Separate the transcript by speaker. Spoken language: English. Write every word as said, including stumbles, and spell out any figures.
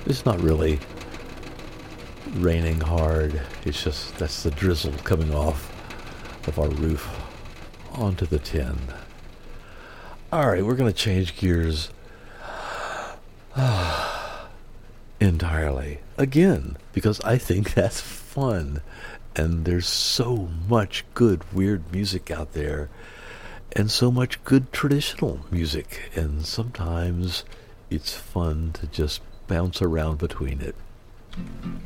Speaker 1: It's not really raining hard. It's just that's the drizzle coming off of our roof onto the tin. All right, we're going to change gears entirely again because I think that's fun. And there's so much good weird music out there and so much good traditional music. And sometimes it's fun to just bounce around between it.